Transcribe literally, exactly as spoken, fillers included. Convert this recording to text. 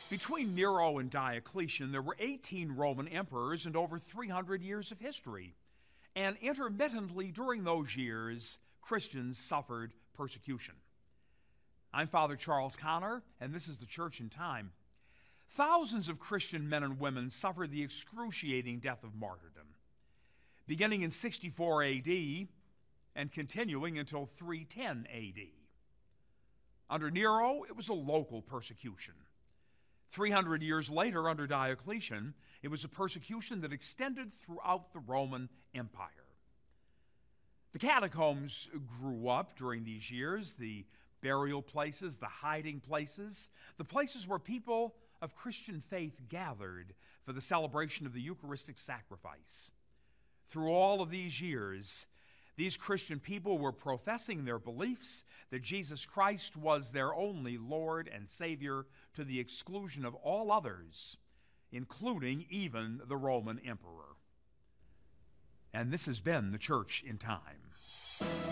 Between Nero and Diocletian, there were eighteen Roman emperors and over three hundred years of history. And intermittently during those years, Christians suffered persecution. I'm Father Charles Connor, and this is the Church in Time. Thousands of Christian men and women suffered the excruciating death of martyrdom, beginning in sixty-four A D and continuing until three ten A D. Under Nero, it was a local persecution. three hundred years later, under Diocletian, it was a persecution that extended throughout the Roman Empire. The catacombs grew up during these years, the burial places, the hiding places, the places where people of Christian faith gathered for the celebration of the Eucharistic sacrifice. Through all of these years, these Christian people were professing their beliefs that Jesus Christ was their only Lord and Savior to the exclusion of all others, including even the Roman emperor. And this has been the Church in Time.